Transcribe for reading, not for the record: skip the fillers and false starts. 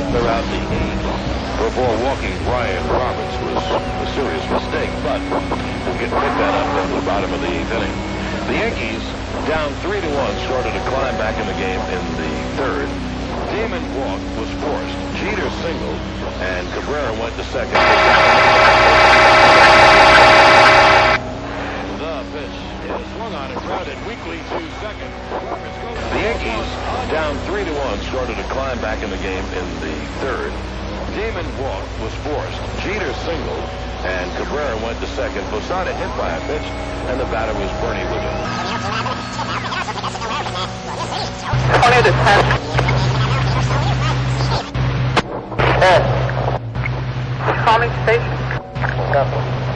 throughout the eighth before walking Brian Roberts was a serious mistake, but we'll pick that up at the bottom of the eighth inning. The Yankees, down 3-1, started to climb back in the game in the third. Damon walk was forced. Jeter singled, and Cabrera went to second. The pitch is swung on and grounded weakly to second. The Yankees, down 3-1, started to climb back in the game in the third. Damon walk was forced. Jeter singled, and Cabrera went to second. Posada hit by a pitch, and the batter was Bernie Wiggins. Only the 10. Calling station.